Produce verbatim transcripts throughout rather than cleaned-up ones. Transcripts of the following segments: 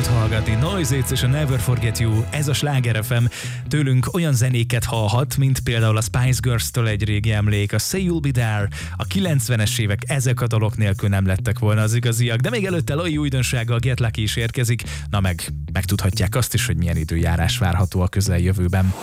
jót hallgatni. Noises és a Never Forget You, ez a Sláger ef em. Tőlünk olyan zenéket hallhat, mint például a Spice Girls-től egy régi emlék, a Say You'll Be There, a kilencvenes évek, ezek a dalok nélkül nem lettek volna az igaziak, de még előtte Loi újdonsága, a Get Lucky is érkezik, na meg megtudhatják azt is, hogy milyen időjárás várható a közeljövőben.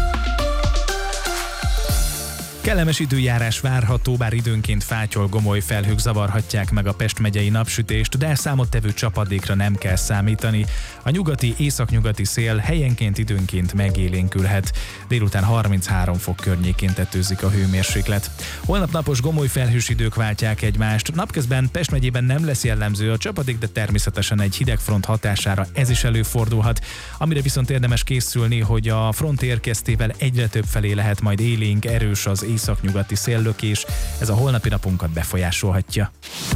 Kellemes időjárás várható, bár időnként fátyol-gomoly felhők zavarhatják meg a Pest megyei napsütést, de számottevő csapadékra nem kell számítani. A nyugati, északnyugati szél helyenként időnként megélénkülhet. Délután harminchárom fok környékén tetőzik a hőmérséklet. Holnap napos gomoly felhős idők váltják egymást. Napközben Pest megyében nem lesz jellemző a csapadék, de természetesen egy hideg front hatására ez is előfordulhat. Amire viszont érdemes készülni, hogy a front érkeztével egyre több felé lehet majd élénk, erős az északnyugati széllökés, ez a holnapi napunkat befolyásolhatja.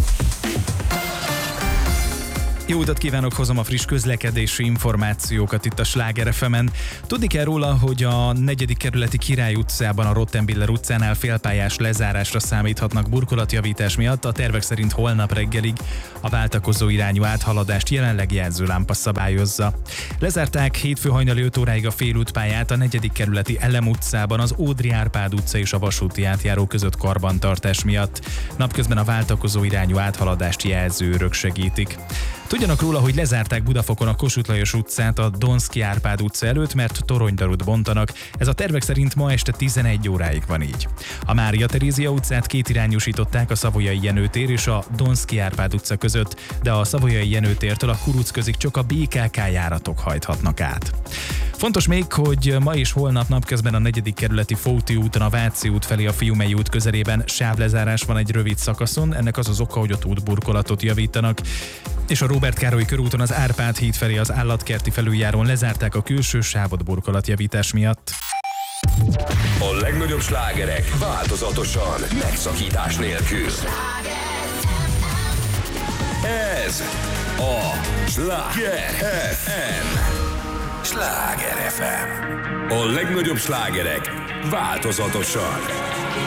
Jó utat kívánok, hozom a friss közlekedési információkat itt a Sláger ef emen. Tudni kell róla, hogy a negyedik kerületi Király utcában a Rottenbiller utcánál félpályás lezárásra számíthatnak burkolatjavítás miatt, a tervek szerint holnap reggelig a váltakozó irányú áthaladást jelenleg jelzőlámpa szabályozza. Lezárták hétfő hajnali öt óráig a félútpályát a negyedik kerületi Elem utcában, az Ódri Árpád utca és a vasúti átjáró között karbantartás miatt. Napközben a váltakozó irányú áthaladást jelzőrök segítik. Tudjanak róla, hogy lezárták Budafokon a Kossuth Lajos utcát a Donszky Árpád utca előtt, mert toronydarut bontanak. Ez a tervek szerint ma este tizenegy óráig van így. A Mária Terézia utcát kétirányúsították a Savoyai Jenő tér és a Donszky Árpád utca között, de a Savoyai Jenő tértől a Kuruc közig csak a bé ká ká járatok hajthatnak át. Fontos még, hogy ma és holnap napközben a negyedik kerületi Fóti úton a Váci út felé a Fiumei út közelében sávlezárás van egy rövid szakaszon, ennek az az oka, hogy ott útburkolatot javítanak. És a Róbert Károly körúton az Árpád híd felé az Állatkerti felüljárón lezárták a külső sávot burkolatjavítás miatt. A legnagyobb slágerek változatosan, megszakítás nélkül. Ez a Sláger ef em. Sláger ef em. A legnagyobb slágerek változatosan.